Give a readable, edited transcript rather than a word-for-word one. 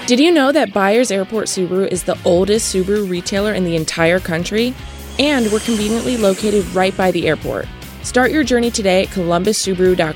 Did you know that Byers Airport Subaru is the oldest Subaru retailer in the entire country? And we're conveniently located right by the airport. Start your journey today at columbussubaru.com.